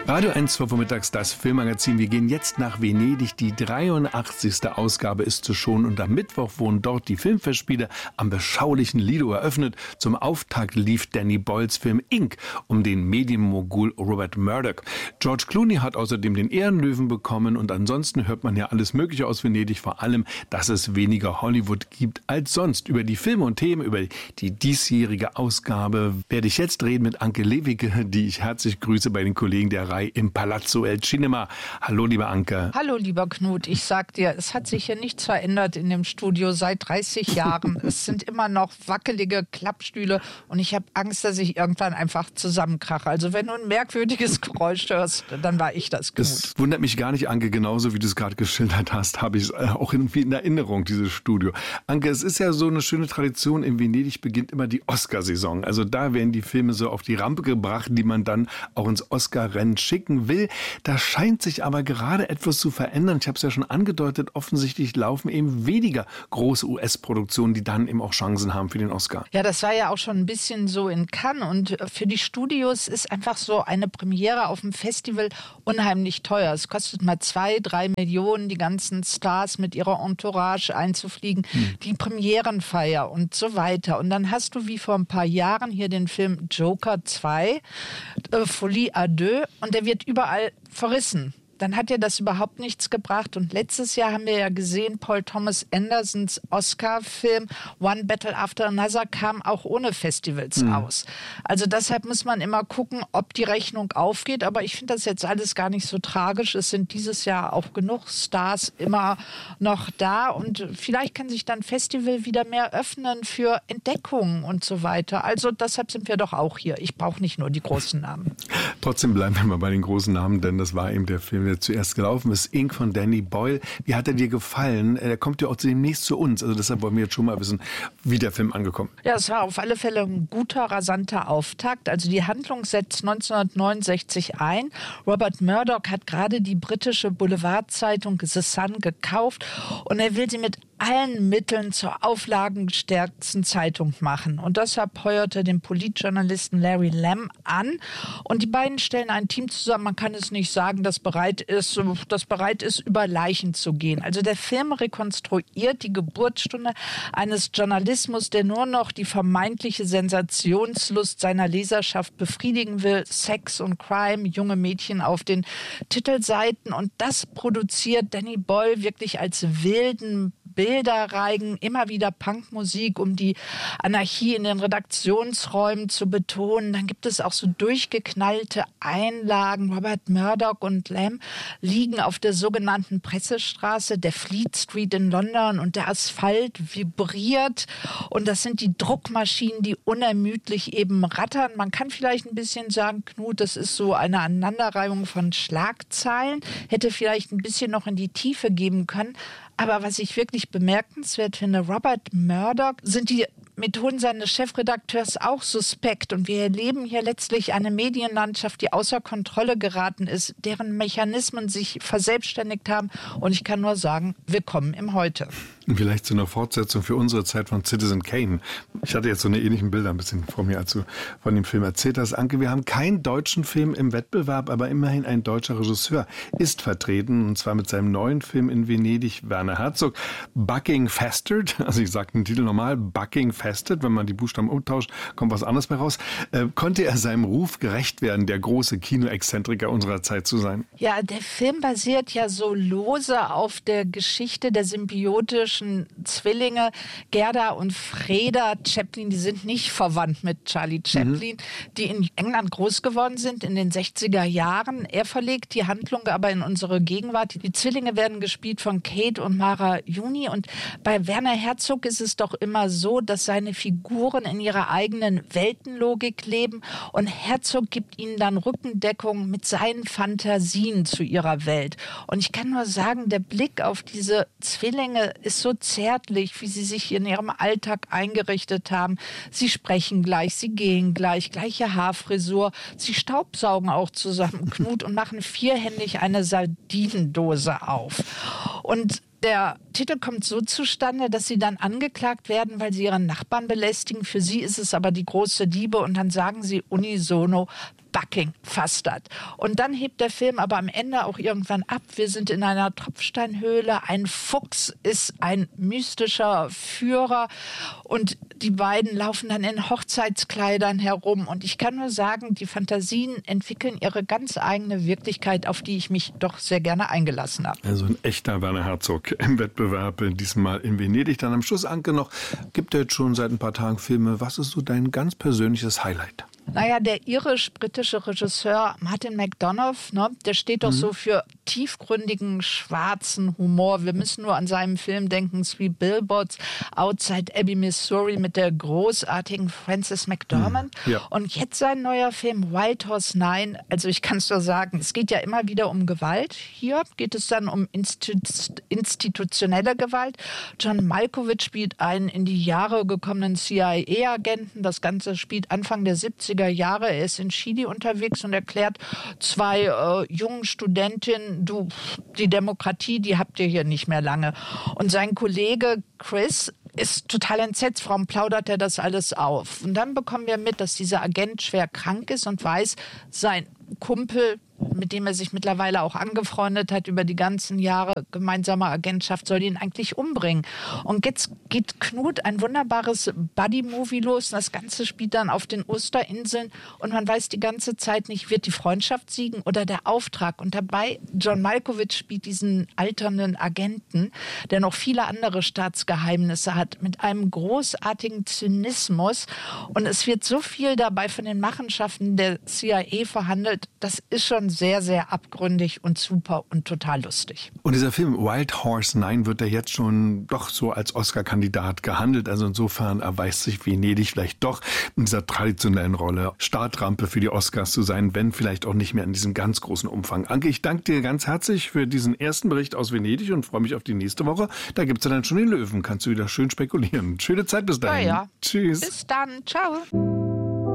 Radio 1 vormittags, das Filmmagazin. Wir gehen jetzt nach Venedig. Die 83. Ausgabe ist zu schonen und am Mittwoch wurden dort die Filmfestspiele am beschaulichen Lido eröffnet. Zum Auftakt lief Danny Boyles Film Ink um den Medienmogul Rupert Murdoch. George Clooney hat außerdem den Ehrenlöwen bekommen und ansonsten hört man ja alles Mögliche aus Venedig, vor allem, dass es weniger Hollywood gibt als sonst. Über die Filme und Themen, über die diesjährige Ausgabe werde ich jetzt reden mit Anke Lewicke, die ich herzlich grüße bei den Kollegen der Reihe im Palazzo El Cinema. Hallo, liebe Anke. Hallo, lieber Knut. Ich sag dir, es hat sich hier nichts verändert in dem Studio seit 30 Jahren. Es sind immer noch wackelige Klappstühle und ich habe Angst, dass ich irgendwann einfach zusammenkrache. Also wenn du ein merkwürdiges Geräusch hörst, dann war ich das, Knut. Es wundert mich gar nicht, Anke, genauso wie du es gerade geschildert hast, habe ich es auch irgendwie in Erinnerung, dieses Studio. Anke, es ist ja so eine schöne Tradition, in Venedig beginnt immer die Oscarsaison. Also da werden die Filme so auf die Rampe gebracht, die man dann auch ins Oscar-Rennen schicken will. Da scheint sich aber gerade etwas zu verändern. Ich habe es ja schon angedeutet, offensichtlich laufen eben weniger große US-Produktionen, die dann eben auch Chancen haben für den Oscar. Ja, das war ja auch schon ein bisschen so in Cannes und für die Studios ist einfach so eine Premiere auf dem Festival unheimlich teuer. Es kostet mal 2-3 Millionen, die ganzen Stars mit ihrer Entourage einzufliegen, die Premierenfeier und so weiter. Und dann hast du wie vor ein paar Jahren hier den Film Joker 2, Folie à deux, und der wird überall verrissen. Dann hat ja das überhaupt nichts gebracht. Und letztes Jahr haben wir ja gesehen, Paul Thomas Andersons Oscar-Film One Battle After Another kam auch ohne Festivals aus. Also deshalb muss man immer gucken, ob die Rechnung aufgeht. Aber ich finde das jetzt alles gar nicht so tragisch. Es sind dieses Jahr auch genug Stars immer noch da. Und vielleicht kann sich dann Festival wieder mehr öffnen für Entdeckungen und so weiter. Also deshalb sind wir doch auch hier. Ich brauche nicht nur die großen Namen. Trotzdem bleiben wir mal bei den großen Namen, denn das war eben der Film, der zuerst gelaufen ist, Ink von Danny Boyle. Wie hat er dir gefallen? Er kommt ja auch demnächst zu uns, also deshalb wollen wir jetzt schon mal wissen, wie der Film angekommen ist. Ja, es war auf alle Fälle ein guter, rasanter Auftakt. Also die Handlung setzt 1969 ein. Rupert Murdoch hat gerade die britische Boulevardzeitung The Sun gekauft und er will sie mit allen Mitteln zur auflagenstärksten Zeitung machen. Und deshalb heuert er den Politjournalisten Larry Lamb an. Und die beiden stellen ein Team zusammen, man kann es nicht sagen, das bereit ist, über Leichen zu gehen. Also der Film rekonstruiert die Geburtsstunde eines Journalismus, der nur noch die vermeintliche Sensationslust seiner Leserschaft befriedigen will. Sex und Crime, junge Mädchen auf den Titelseiten. Und das produziert Danny Boyle wirklich als wilden Bilderreigen, immer wieder Punkmusik, um die Anarchie in den Redaktionsräumen zu betonen. Dann gibt es auch so durchgeknallte Einlagen. Rupert Murdoch und Lamb liegen auf der sogenannten Pressestraße der Fleet Street in London und der Asphalt vibriert. Und das sind die Druckmaschinen, die unermüdlich eben rattern. Man kann vielleicht ein bisschen sagen, Knut, das ist so eine Aneinanderreihung von Schlagzeilen. Hätte vielleicht ein bisschen noch in die Tiefe geben können. Aber was ich wirklich bemerkenswert finde, Rupert Murdoch, sind die Methoden seines Chefredakteurs auch suspekt. Und wir erleben hier letztlich eine Medienlandschaft, die außer Kontrolle geraten ist, deren Mechanismen sich verselbstständigt haben. Und ich kann nur sagen, willkommen im Heute. Vielleicht so eine Fortsetzung für unsere Zeit von Citizen Kane. Ich hatte jetzt so eine ähnlichen Bilder ein bisschen vor mir, als du von dem Film erzählt hast. Anke, wir haben keinen deutschen Film im Wettbewerb, aber immerhin ein deutscher Regisseur ist vertreten, und zwar mit seinem neuen Film in Venedig, Werner Herzog. Bucking Festered, also ich sage den Titel normal, Bucking Festered, wenn man die Buchstaben umtauscht, kommt was anderes bei raus. Konnte er seinem Ruf gerecht werden, der große Kinoexzentriker unserer Zeit zu sein? Ja, der Film basiert ja so lose auf der Geschichte der symbiotischen Zwillinge Gerda und Freda Chaplin. Die sind nicht verwandt mit Charlie Chaplin, die in England groß geworden sind in den 60er Jahren. Er verlegt die Handlung aber in unsere Gegenwart. Die Zwillinge werden gespielt von Kate und Mara Juni. Und bei Werner Herzog ist es doch immer so, dass seine Figuren in ihrer eigenen Weltenlogik leben und Herzog gibt ihnen dann Rückendeckung mit seinen Fantasien zu ihrer Welt. Und ich kann nur sagen, der Blick auf diese Zwillinge ist so zärtlich, wie sie sich in ihrem Alltag eingerichtet haben. Sie sprechen gleich, sie gehen gleich, gleiche Haarfrisur. Sie staubsaugen auch zusammen, Knut, und machen vierhändig eine Sardinendose auf. Und der Titel kommt so zustande, dass sie dann angeklagt werden, weil sie ihren Nachbarn belästigen. Für sie ist es aber die große Liebe und dann sagen sie unisono Bucking Fastert. Und dann hebt der Film aber am Ende auch irgendwann ab. Wir sind in einer Tropfsteinhöhle. Ein Fuchs ist ein mystischer Führer und die beiden laufen dann in Hochzeitskleidern herum. Und ich kann nur sagen, die Fantasien entwickeln ihre ganz eigene Wirklichkeit, auf die ich mich doch sehr gerne eingelassen habe. Also ein echter Werner Herzog im Wettbewerb, diesmal in Venedig. Dann am Schluss, Anke, noch, gibt er jetzt schon seit ein paar Tagen Filme. Was ist so dein ganz persönliches Highlight? Naja, der irisch-britische Regisseur Martin McDonagh, ne, der steht doch so für tiefgründigen, schwarzen Humor. Wir müssen nur an seinen Film denken, Three Billboards Outside Ebbing, Missouri mit der großartigen Frances McDormand. Ja. Und jetzt sein neuer Film Wild Horse 9. Also ich kann es nur sagen, es geht ja immer wieder um Gewalt. Hier geht es dann um institutionelle Gewalt. John Malkovich spielt einen in die Jahre gekommenen CIA-Agenten. Das Ganze spielt Anfang der 70er Jahre. Er ist in Chile unterwegs und erklärt zwei jungen Studentinnen, du, die Demokratie, die habt ihr hier nicht mehr lange. Und sein Kollege Chris ist total entsetzt. Warum plaudert er das alles auf? Und dann bekommen wir mit, dass dieser Agent schwer krank ist und weiß, sein Kumpel, mit dem er sich mittlerweile auch angefreundet hat über die ganzen Jahre gemeinsamer Agentschaft, soll ihn eigentlich umbringen. Und jetzt geht Knut ein wunderbares Buddy-Movie los. Das Ganze spielt dann auf den Osterinseln und man weiß die ganze Zeit nicht, wird die Freundschaft siegen oder der Auftrag. Und dabei, John Malkovich spielt diesen alternden Agenten, der noch viele andere Staatsgeheimnisse hat, mit einem großartigen Zynismus. Und es wird so viel dabei von den Machenschaften der CIA verhandelt. Das ist schon sehr, sehr abgründig und super und total lustig. Und dieser Film Wild Horse 9 wird ja jetzt schon doch so als Oscar-Kandidat gehandelt. Also insofern erweist sich Venedig vielleicht doch in dieser traditionellen Rolle Startrampe für die Oscars zu sein, wenn vielleicht auch nicht mehr in diesem ganz großen Umfang. Anke, ich danke dir ganz herzlich für diesen ersten Bericht aus Venedig und freue mich auf die nächste Woche. Da gibt es ja dann schon den Löwen. Kannst du wieder schön spekulieren. Schöne Zeit bis dahin. Ja. Tschüss. Bis dann. Ciao.